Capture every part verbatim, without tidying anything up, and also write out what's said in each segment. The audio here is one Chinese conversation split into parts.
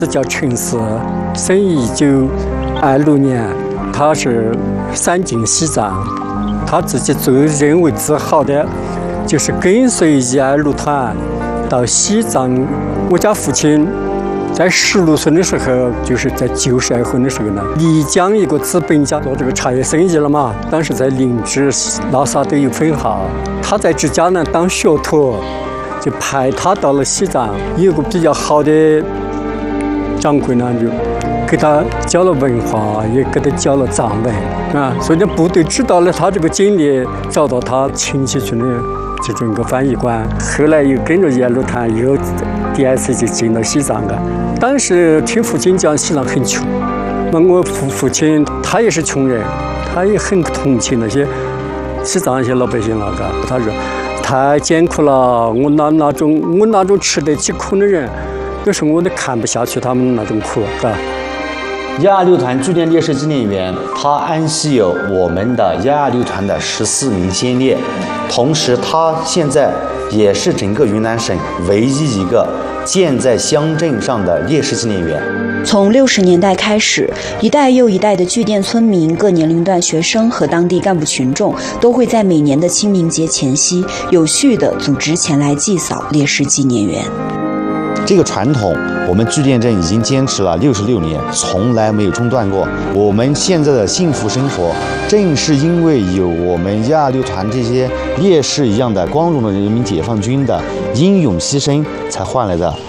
叫陈氏，生一九二六年，他是三进西藏，他自己最认为自豪的，就是跟随一二路团到西藏。我家父亲在十六岁的时候，就是在九十二岁的时候呢，丽江一个资本家做这个茶叶生意了嘛，当时在林芝、拉萨都有分行。他在这家呢当学徒，就派他到了西藏，有个比较好的掌柜呢，就给他教了文化，也给他教了藏文啊。所以呢，部队知道了他这个经历，找到他亲戚去呢，就这个翻译官。后来又跟着沿路团，又第二次就进到西藏了。当时听父亲讲，西藏很穷，那我父父亲他也是穷人，他也很同情那些西藏一些老百姓了，他说太艰苦了，我那那种我那种吃得起苦的人，有时候我都看不下去他们那种苦，是吧？ 一二六团据点烈士纪念园，它安息有我们的一二六团的十四名先烈，同时它现在也是整个云南省唯一一个建在乡镇上的烈士纪念园。 从六十年代开始，一代又一代的据点村民、各年龄段学生和当地干部群众都会在每年的清明节前夕，有序地组织前来祭扫烈士纪念园。 这个传统，我们据点镇已经坚持了六十六年，从来没有中断过。我们现在的幸福生活，正是因为有我们一二六团这些烈士一样的光荣的人民解放军的英勇牺牲才换来的。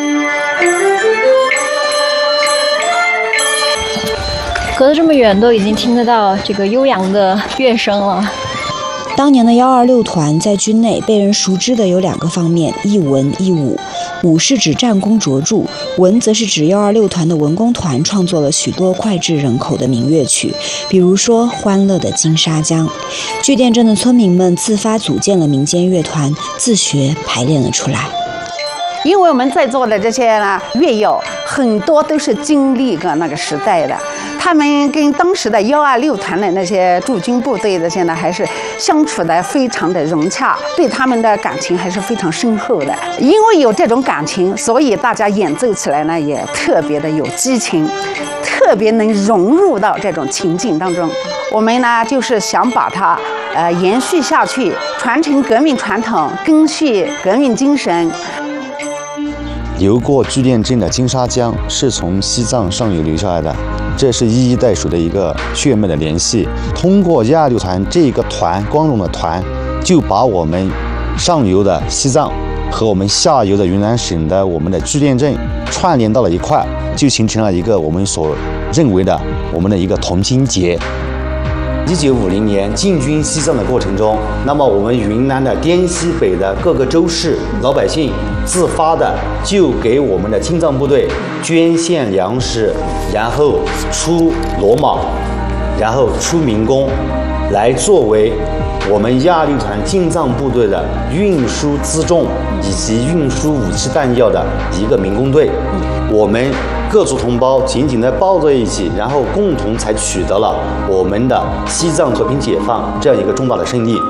隔得这么远，都已经听得到这个悠扬的乐声了。 当年的一二六团在军内被人熟知的有两个方面，一文一武。武是指战功卓著，文则是指一二六团的文工团创作了许多脍炙人口的民乐曲，比如说《欢乐的金沙江》。据点镇的村民们自发组建了民间乐团，自学排练了出来。 因为我们在座的这些呢乐友，很多都是经历过那个时代的，他们跟当时的一二六团的那些驻军部队的现在还是相处的非常的融洽，对他们的感情还是非常深厚的。因为有这种感情，所以大家演奏起来呢也特别的有激情，特别能融入到这种情境当中。我们呢就是想把它呃延续下去，传承革命传统，赓续革命精神。 流过据点镇的金沙江是从西藏上游流下来的，这是一衣带水的一个血脉的联系。通过一二六团这个团光荣的团，就把我们上游的西藏和我们下游的云南省的我们的据点镇串联到了一块，就形成了一个我们所认为的我们的一个同心结。一九五零年进军西藏的过程中，那么我们云南的滇西北的各个州市老百姓自发的就给我们的青藏部队捐献粮食，然后出骡马，然后出民工，来作为我们一二六团进藏部队的运输辎重以及运输武器弹药的一个民工队。我们各族同胞紧紧地抱在一起，然后共同才取得了我们的西藏和平解放这样一个重大的胜利。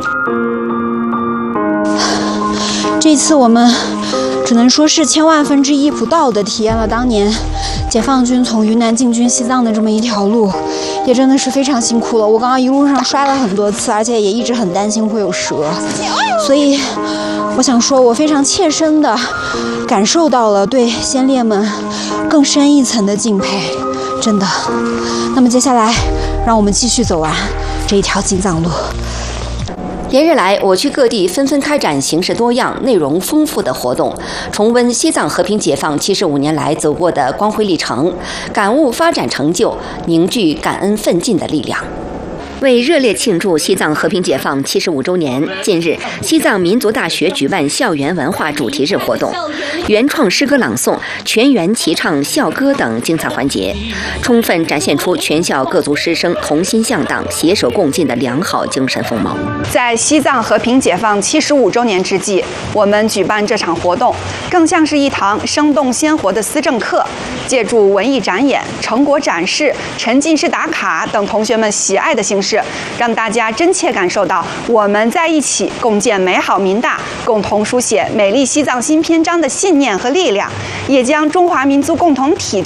这次我们只能说是千万分之一不到的体验了当年解放军从云南进军西藏的这么一条路，也真的是非常辛苦了。我刚刚一路上摔了很多次，而且也一直很担心会有蛇，所以我想说，我非常切身的感受到了对先烈们更深一层的敬佩，真的。那么接下来，让我们继续走完这一条进藏路。 连日来，我区各地纷纷开展形式多样、内容丰富的活动，重温西藏和平解放七十五年来走过的光辉历程，感悟发展成就，凝聚感恩奋进的力量。为热烈庆祝西藏和平解放七十五周年，近日，西藏民族大学举办校园文化主题日活动，原创诗歌朗诵、全员齐唱校歌等精彩环节，充分展现出全校各族师生同心向党、携手共进的良好精神风貌。 在西藏和平解放七十五周年之际，我们举办这场活动，更像是一堂生动鲜活的思政课，借助文艺展演、成果展示、沉浸式打卡等同学们喜爱的形式。 式，让大家真切感受到我们在一起共建美好民大、共同书写美丽西藏新篇章的信念和力量，也将中华民族共同体